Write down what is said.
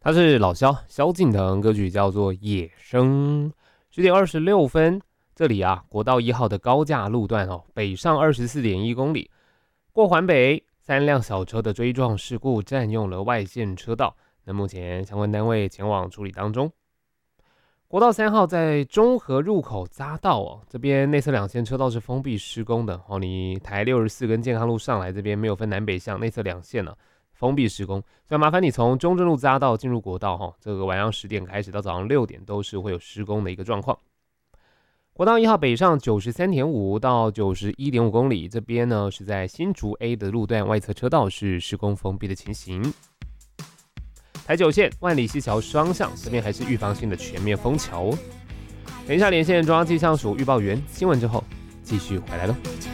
他是老萧敬腾，歌曲叫做《野生》。10:26，这里啊，国道1号的高架路段北上24.1公里，过环北，3辆小车的追撞事故占用了外线车道，那目前相关单位前往处理当中。国道3号在中和入口匝道这边内侧2线车道是封闭施工的你台64跟健康路上来这边没有分南北向，内侧2线封闭施工，所以麻烦你从中正路匝道进入国道这个晚上10点开始到早上6点都是会有施工的一个状况。国道1号北上93.5到91.5公里，这边呢是在新竹 A 的路段外侧车道是施工封闭的情形。台9线万里溪桥双向这边还是预防性的全面封桥。等一下连线中央气象署预报员新闻之后继续回来喽。